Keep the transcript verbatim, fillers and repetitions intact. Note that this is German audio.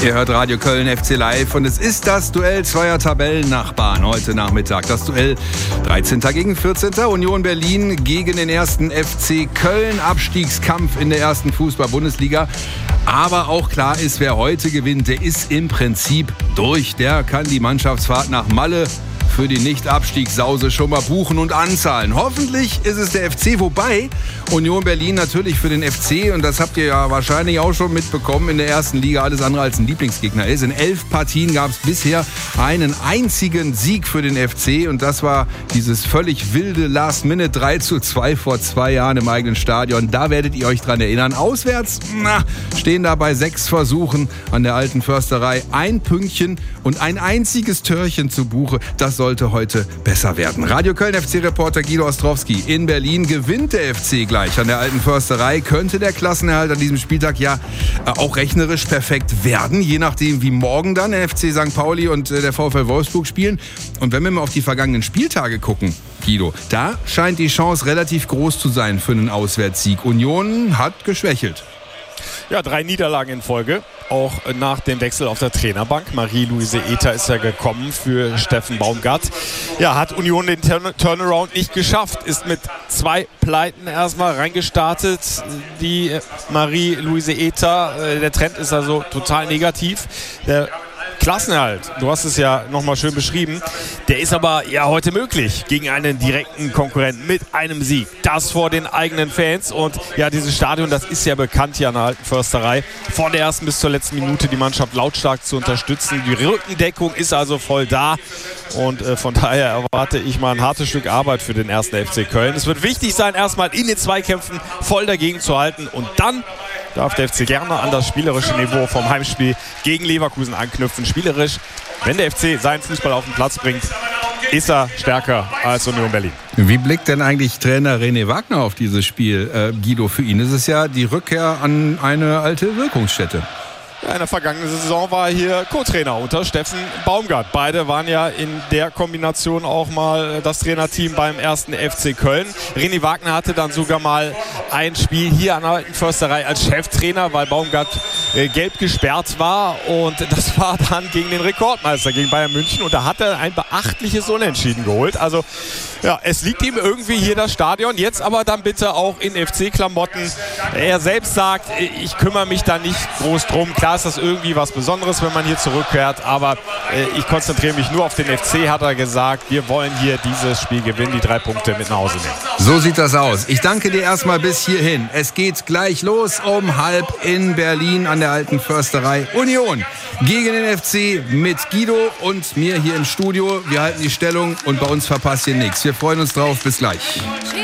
Ihr hört Radio Köln F C Live und es ist das Duell zweier Tabellennachbarn heute Nachmittag. Das Duell dreizehnter gegen vierzehnter Union Berlin gegen den ersten F C Köln. Abstiegskampf in der ersten Fußball-Bundesliga. Aber auch klar ist, wer heute gewinnt, der ist im Prinzip durch. Der kann die Mannschaftsfahrt nach Malle für die Nicht-Abstiegssause schon mal buchen und anzahlen. Hoffentlich ist es der F C, wobei Union Berlin natürlich für den F C, und das habt ihr ja wahrscheinlich auch schon mitbekommen, in der ersten Liga alles andere als ein Lieblingsgegner ist. In elf Partien gab es bisher einen einzigen Sieg für den F C und das war dieses völlig wilde Last-Minute drei zu zwei vor zwei Jahren im eigenen Stadion. Da werdet ihr euch dran erinnern. Auswärts na, stehen da bei sechs Versuchen an der alten Försterei ein Pünktchen und ein einziges Törchen zu Buche. Das sollte heute besser werden. Radio Köln F C-Reporter Guido Ostrowski in Berlin. Gewinnt der F C gleich an der alten Försterei, könnte der Klassenerhalt an diesem Spieltag ja auch rechnerisch perfekt werden, je nachdem wie morgen dann der F C Sankt Pauli und der VfL Wolfsburg spielen. Und wenn wir mal auf die vergangenen Spieltage gucken, Guido, da scheint die Chance relativ groß zu sein für einen Auswärtssieg. Union hat geschwächelt. Ja, drei Niederlagen in Folge, auch nach dem Wechsel auf der Trainerbank. Marie-Louise Ether ist ja gekommen für Steffen Baumgart. Ja, hat Union den Turn- Turnaround nicht geschafft, ist mit zwei Pleiten erstmal reingestartet. Die Marie-Louise Ether, der Trend ist also total negativ. Der Klassenerhalt, du hast es ja nochmal schön beschrieben, der ist aber ja heute möglich gegen einen direkten Konkurrenten mit einem Sieg. Das vor den eigenen Fans und ja, dieses Stadion, das ist ja bekannt hier an der alten Försterei, von der ersten bis zur letzten Minute die Mannschaft lautstark zu unterstützen. Die Rückendeckung ist also voll da und äh, von daher erwarte ich mal ein hartes Stück Arbeit für den ersten F C Köln. Es wird wichtig sein, erstmal in den Zweikämpfen voll dagegen zu halten und dann darf der F C gerne an das spielerische Niveau vom Heimspiel gegen Leverkusen anknüpfen. Spielerisch, wenn der F C seinen Fußball auf den Platz bringt, ist er stärker als Union Berlin. Wie blickt denn eigentlich Trainer René Wagner auf dieses Spiel, äh, Guido? Für ihn ist es ja die Rückkehr an eine alte Wirkungsstätte. Ja, in der vergangenen Saison war er hier Co-Trainer unter Steffen Baumgart. Beide waren ja in der Kombination auch mal das Trainerteam beim ersten F C Köln. René Wagner hatte dann sogar mal ein Spiel hier an der alten Försterei als Cheftrainer, weil Baumgart äh, gelb gesperrt war. Und das war dann gegen den Rekordmeister, gegen Bayern München. Und da hat er ein beachtliches Unentschieden geholt. Also ja, es liegt ihm irgendwie hier das Stadion. Jetzt aber dann bitte auch in F C-Klamotten. Er selbst sagt, ich kümmere mich da nicht groß drum. Klar ist das irgendwie was Besonderes, wenn man hier zurückkehrt. Aber äh, ich konzentriere mich nur auf den F C, hat er gesagt. Wir wollen hier dieses Spiel gewinnen, die drei Punkte mit nach Hause nehmen. So sieht das aus. Ich danke dir erstmal bis hierhin. Es geht gleich los um halb in Berlin an der alten Försterei. Union gegen den F C mit Guido und mir hier im Studio. Wir halten die Stellung und bei uns verpasst ihr nichts. Wir freuen uns drauf. Bis gleich.